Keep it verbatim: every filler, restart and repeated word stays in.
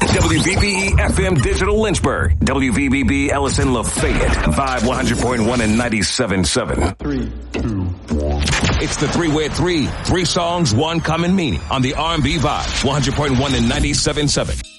W V B E F M Digital Lynchburg. W V B B Ellison Lafayette. Vibe one hundred point one and ninety-seven point seven. Three, two, one. It's the three-way three. Three songs, one common meaning on the R and B Vibe. one hundred point one and ninety-seven point seven.